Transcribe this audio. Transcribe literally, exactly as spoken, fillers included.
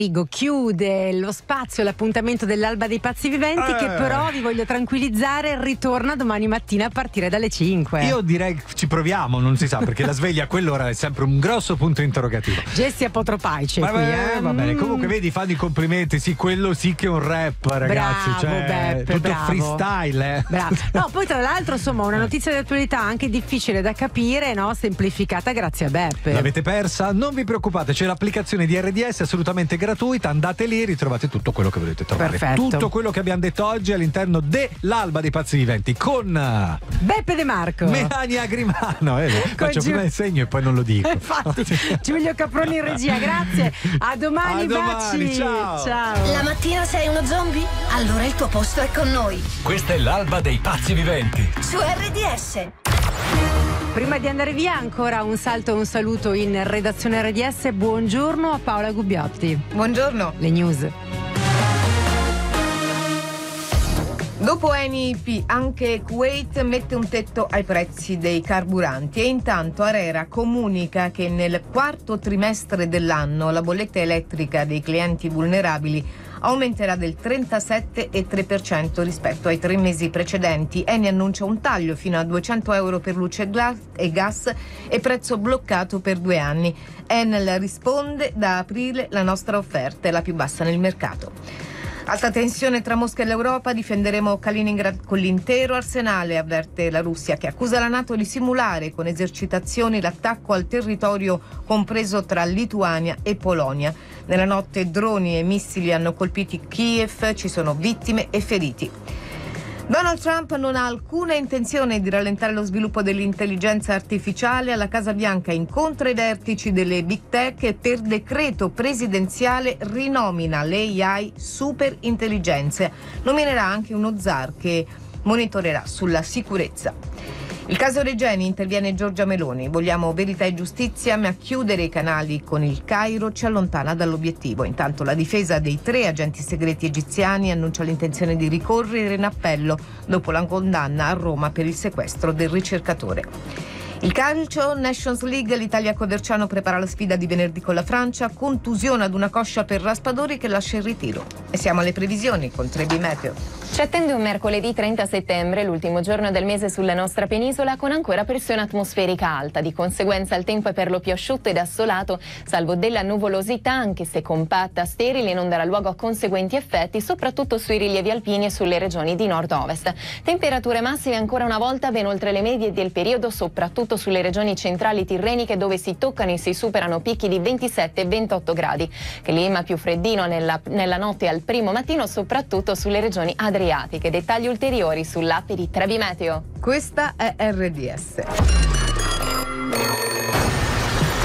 Rigo chiude lo spazio, l'appuntamento dell'Alba dei Pazzi Viventi, eh. che però vi voglio tranquillizzare, ritorna domani mattina a partire dalle cinque. Io direi che ci proviamo, non si sa, perché la sveglia a quell'ora è sempre un grosso punto interrogativo. Gessi Apotropaice qui, Vabbè, eh? va bene, Mm. comunque vedi, fanno i complimenti, sì, quello sì che è un rap, ragazzi. Bravo, cioè, Beppe, tutto bravo. freestyle, eh. Bravo. No, poi tra l'altro, insomma, una notizia di attualità anche difficile da capire, no? Semplificata grazie a Beppe. L'avete persa? Non vi preoccupate, c'è l'applicazione di R D S assolutamente gratuita, andate lì, ritrovate tutto quello che volete trovare. Perfetto. Tutto quello che abbiamo detto oggi all'interno dell'Alba dei Pazzi Viventi con Beppe De Marco, Melania Grimano, eh, faccio Giu- prima il segno e poi non lo dico. Infatti, Giulio Caproni in regia, grazie. A domani, A domani, baci. ciao. Ciao. La mattina sei uno zombie? Allora il tuo posto è con noi. Questa è l'Alba dei Pazzi Viventi. Su R D S. Prima di andare via, ancora un salto e un saluto in redazione R D S. Buongiorno a Paola Gubbiotti. Buongiorno. Le news. Dopo Eni I P, anche Kuwait mette un tetto ai prezzi dei carburanti e intanto ARERA comunica che nel quarto trimestre dell'anno la bolletta elettrica dei clienti vulnerabili aumenterà del trentasette virgola tre per cento rispetto ai tre mesi precedenti. Eni annuncia un taglio fino a duecento euro per luce e gas e prezzo bloccato per due anni. Enel risponde: da aprile la nostra offerta è la più bassa nel mercato. Alta tensione tra Mosca e l'Europa, difenderemo Kaliningrad con l'intero arsenale, avverte la Russia, che accusa la NATO di simulare con esercitazioni l'attacco al territorio compreso tra Lituania e Polonia. Nella notte droni e missili hanno colpito Kiev, ci sono vittime e feriti. Donald Trump non ha alcuna intenzione di rallentare lo sviluppo dell'intelligenza artificiale. Alla Casa Bianca incontra i vertici delle big tech e per decreto presidenziale rinomina l'A I superintelligenza. Nominerà anche uno zar che monitorerà sulla sicurezza. Il caso Regeni, interviene Giorgia Meloni. Vogliamo verità e giustizia, ma chiudere i canali con il Cairo ci allontana dall'obiettivo. Intanto la difesa dei tre agenti segreti egiziani annuncia l'intenzione di ricorrere in appello dopo la condanna a Roma per il sequestro del ricercatore. Il calcio, Nations League, l'Italia Coverciano prepara la sfida di venerdì con la Francia, contusione ad una coscia per Raspadori che lascia il ritiro. E siamo alle previsioni con Trebi Meteo. Ci attende un mercoledì trenta settembre, l'ultimo giorno del mese sulla nostra penisola, con ancora pressione atmosferica alta. Di conseguenza il tempo è per lo più asciutto ed assolato, salvo della nuvolosità, anche se compatta, sterile, non darà luogo a conseguenti effetti, soprattutto sui rilievi alpini e sulle regioni di nord-ovest. Temperature massime ancora una volta ben oltre le medie del periodo, soprattutto sulle regioni centrali tirreniche, dove si toccano e si superano picchi di ventisette ventotto gradi. Clima più freddino nella, nella notte e al primo mattino, soprattutto sulle regioni adriatiche. Dettagli ulteriori sull'app di Trebi Meteo. Questa è R D S.